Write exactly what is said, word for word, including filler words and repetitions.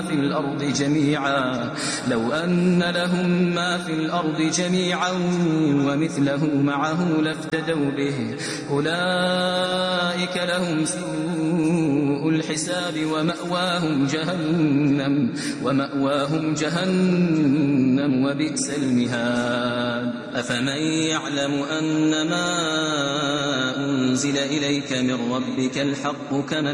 في الأرض جميعا لو أن لهم ما في الأرض جميعا ومثله معه لافتدوا به أولئك لهم سوء الحساب ومأواهم جهنم ومأواهم جهنم وبئس المهاد أفمن يعلم أن ما أنزل إليك من ربك الحق كمن